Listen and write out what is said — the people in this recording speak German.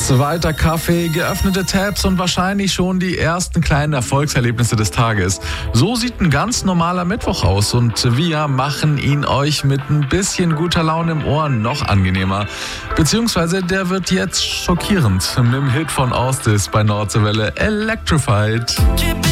Zweiter Kaffee, geöffnete Tabs und wahrscheinlich schon die ersten kleinen Erfolgserlebnisse des Tages. So sieht ein ganz normaler Mittwoch aus und wir machen ihn euch mit ein bisschen guter Laune im Ohr noch angenehmer. Beziehungsweise der wird jetzt schockierend mit dem Hit von Austis bei Nordseewelle, Electrified.